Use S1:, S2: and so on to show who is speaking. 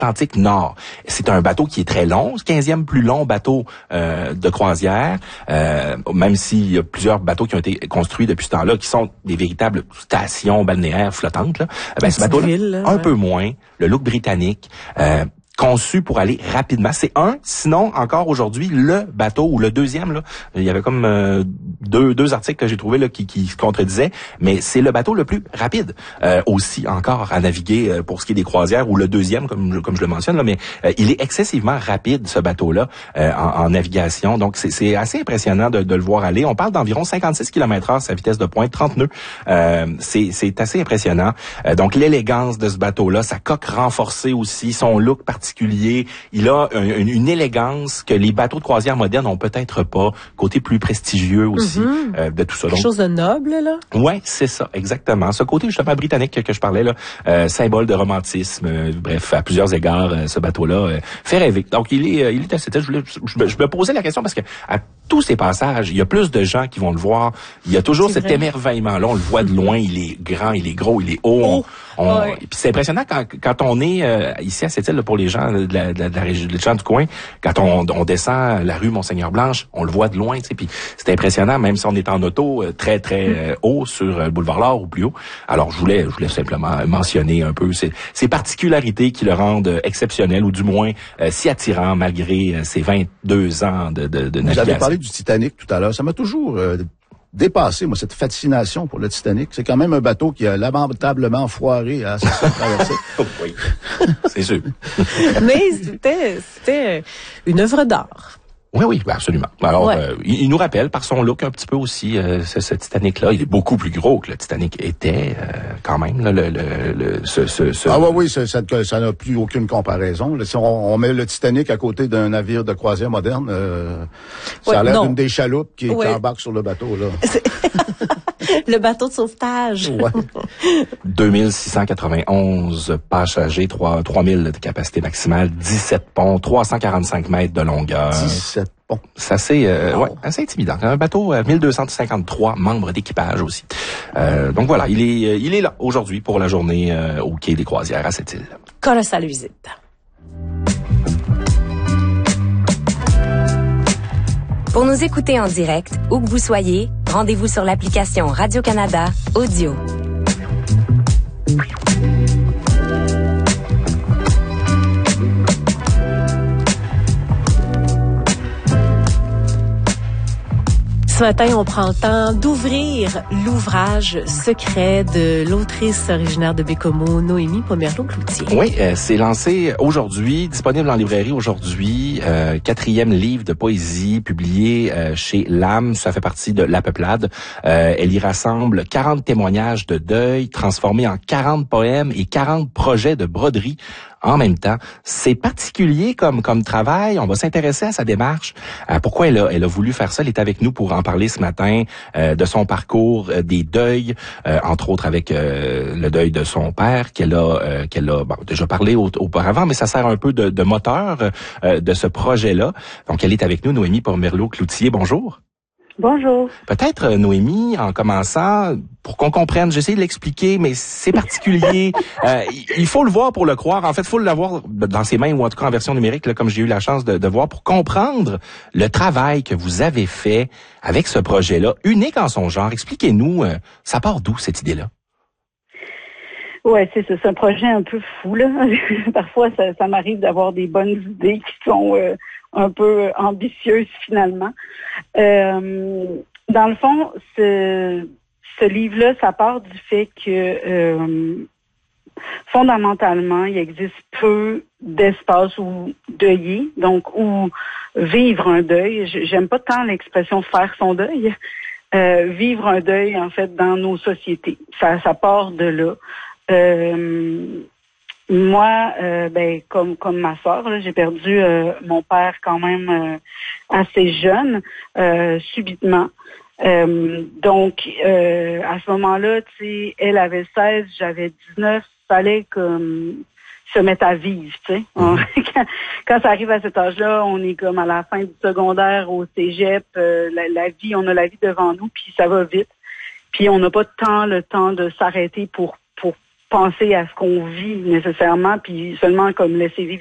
S1: Atlantique Nord. C'est un bateau qui est très long, 15e plus long bateau de croisière, même s'il y a plusieurs bateaux qui ont été construits depuis ce temps-là, qui sont des véritables stations balnéaires flottantes. Là. Ce bateau-là, un peu moins, le look britannique, conçu pour aller rapidement. C'est sinon encore aujourd'hui, le bateau ou le deuxième, là, il y avait comme deux articles que j'ai trouvés là, qui se contredisaient, mais c'est le bateau le plus rapide aussi encore à naviguer pour ce qui est des croisières, ou le deuxième, comme je le mentionne, là, mais il est excessivement rapide, ce bateau-là, en navigation. Donc, c'est assez impressionnant de le voir aller. On parle d'environ 56 km/h, sa vitesse de pointe, 30 nœuds. C'est assez impressionnant. Donc, l'élégance de ce bateau-là, sa coque renforcée aussi, son look particulier. Il a une élégance que les bateaux de croisière modernes ont peut-être pas. Côté plus prestigieux aussi de tout ça.
S2: Quelque chose de noble, là?
S1: Ouais, c'est ça, exactement. Ce côté justement britannique que je parlais là, symbole de romantisme. Bref, à plusieurs égards, ce bateau-là fait rêver. Donc il est assez tête. Je me posais la question parce que à tous ces passages, il y a plus de gens qui vont le voir. Il y a toujours cet émerveillement-là. On le voit de loin. Il est grand, il est gros, il est haut. Et puis c'est impressionnant quand on est ici à cette île pour les gens de la région, les gens du coin, quand on descend la rue Monseigneur-Blanche, on le voit de loin, tu sais, puis c'est impressionnant, même si on est en auto très très haut sur le boulevard L'Or ou plus haut. Alors je voulais simplement mentionner un peu ces particularités qui le rendent exceptionnel, ou du moins si attirant malgré ses 22 ans de navigation.
S3: Vous avez parlé du Titanic tout à l'heure, ça m'a toujours dépassé, moi, cette fascination pour le Titanic. C'est quand même un bateau qui a lamentablement foiré à sa traversée.
S1: Oui, c'est sûr.
S2: Mais c'était une œuvre d'art.
S1: Oui, absolument. Alors, il nous rappelle par son look un petit peu aussi ce Titanic-là. Il est beaucoup plus gros que le Titanic était quand même. Là,
S3: Ah oui, ça n'a plus aucune comparaison. Là, si on met le Titanic à côté d'un navire de croisière moderne, ça a l'air d'une des chaloupes qui embarque sur le bateau. Là.
S2: Le bateau de sauvetage.
S3: Ouais.
S1: 2691 passagers, 3000 de capacité maximale, 17 ponts, 345 mètres de longueur.
S3: 17 ponts.
S1: C'est assez intimidant. Un bateau, 1253 membres d'équipage aussi. Donc voilà, il est là aujourd'hui pour la journée au quai des croisières à cette île.
S2: Colossale visite.
S4: Pour nous écouter en direct, où que vous soyez, rendez-vous sur l'application Radio-Canada Audio.
S2: Ce matin, on prend le temps d'ouvrir l'ouvrage secret de l'autrice originaire de Bécomo, Noémie Pomerleau-Cloutier.
S1: Oui, c'est lancé aujourd'hui, disponible en librairie aujourd'hui, 4e livre de poésie publié chez L'Âme. Ça fait partie de La Peuplade. Elle y rassemble 40 témoignages de deuil transformés en 40 poèmes et 40 projets de broderie en même temps. C'est particulier comme travail. On va s'intéresser à sa démarche. Pourquoi elle a voulu faire ça. Elle est avec nous pour en parler ce matin de son parcours, des deuils, entre autres avec le deuil de son père qu'elle a déjà parlé auparavant, mais ça sert un peu de moteur de ce projet-là. Donc elle est avec nous, Noémie Pomerleau-Cloutier. Bonjour.
S5: Bonjour.
S1: Peut-être, Noémie, en commençant, pour qu'on comprenne, j'essaie de l'expliquer, mais c'est particulier. Il faut le voir pour le croire. En fait, il faut l'avoir dans ses mains, ou en tout cas en version numérique, là, comme j'ai eu la chance de voir, pour comprendre le travail que vous avez fait avec ce projet-là, unique en son genre. Expliquez-nous, ça part d'où, cette idée-là?
S5: Ouais, c'est ça. C'est un projet un peu fou, là. Parfois, ça m'arrive d'avoir des bonnes idées qui sont un peu ambitieuses, finalement. Dans le fond, ce livre-là, ça part du fait que fondamentalement, il existe peu d'espace où deuiller, donc où vivre un deuil. J'aime pas tant l'expression faire son deuil. Vivre un deuil, en fait, dans nos sociétés. Ça part de là. Moi, comme ma sœur, j'ai perdu mon père quand même assez jeune, subitement. Donc, à ce moment-là, tu sais, elle avait 16, j'avais 19, fallait comme se mettre à vivre, tu sais. Quand ça arrive à cet âge-là, on est comme à la fin du secondaire, au cégep, la vie, on a la vie devant nous, puis ça va vite. Puis on n'a pas tant le temps de s'arrêter pour penser à ce qu'on vit nécessairement, puis seulement comme laisser vivre